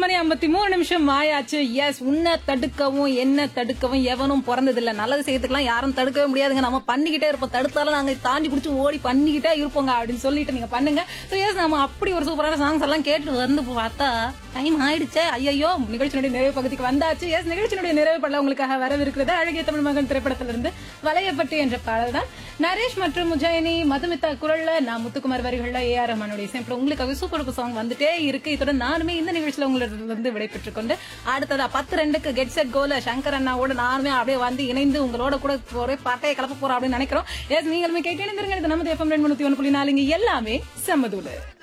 8:53 ஆயாச்சு. எஸ், உன்னை தடுக்கவும் என்ன தடுக்கவும் எவனும் பிறந்ததில்ல. நல்லது செய்யறதுக்குலாம் யாரும் தடுக்கவே முடியாதுங்க. நம்ம பண்ணிக்கிட்டே இருப்போம். தடுத்தாலும் நாங்க தாண்டி பிடிச்சி ஓடி பண்ணிக்கிட்டே இருப்போங்க அப்படின்னு சொல்லிட்டு நீங்க பண்ணுங்க. எஸ், நம்ம அப்படி ஒரு சூப்பரான சாங்ஸ் எல்லாம் கேட்டு வந்து பார்த்தா டைம் ஆயிடுச்சே. ஐயோ, நிகழ்ச்சியினுடைய நிறைவு பகுதிக்கு வந்தாச்சு. எஸ், நிகழ்ச்சியினுடைய நிறைவு படல உங்களுக்காக வரவிருக்கிறது அழகிய தமிழ் மகன் திரைப்படத்திலிருந்து வளையப்பட்டி என்ற பாடல் தான். நரேஷ் மற்றும் முஜாயினி மதுமிதா குரல்ல, நான் முத்துக்குமார் வரிகள்ல, ஏஆர் ரஹ்மானுடைய இசையமைப்புல உங்களுக்காக சூப்பர் சாங் வந்துட்டே இருக்கு. இத்துடன் நானுமே இந்த நிகழ்ச்சியில உங்களிடம் விடைபெற்றுக் கொண்டு அடுத்ததா 10-2 கெட் செட் கோல சங்கர் அண்ணாவோட நானுமே அப்படியே வந்து இணைந்து உங்களோட கூட ஒரே பாட்டையை கலப்ப போறோம் அப்படின்னு நினைக்கிறோம். எஸ், நீங்களுமே கேட்டு இணைந்திருங்க. இது நமது FM 101.4 எல்லாமே செம்மதூளு.